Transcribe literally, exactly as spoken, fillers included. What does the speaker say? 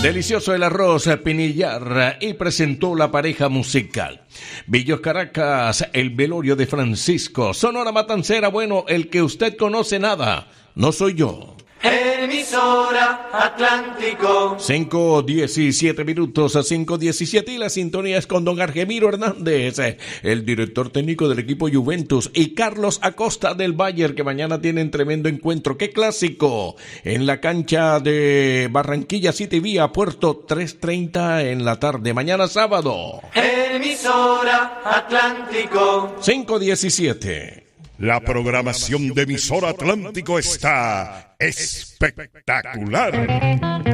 Delicioso el arroz Pinillar y presentó la pareja musical. Villos Caracas, el velorio de Francisco. Sonora Matancera, bueno, el que usted conoce nada, no soy yo. Emisora Atlántico. cinco diecisiete minutos a cinco diecisiete y la sintonía es con don Argemiro Hernández, el director técnico del equipo Juventus, y Carlos Acosta del Bayern, que mañana tienen tremendo encuentro. ¡Qué clásico! En la cancha de Barranquilla City Vía Puerto, tres treinta en la tarde, mañana sábado. Emisora Atlántico. cinco diecisiete. La programación de Emisora Atlántico está espectacular.